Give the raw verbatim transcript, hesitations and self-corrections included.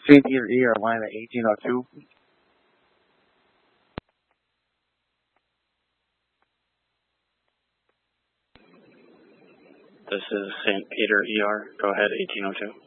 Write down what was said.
Saint Peter E R, line at eighteen oh two. This is Saint Peter E R. Go ahead, eighteen oh two.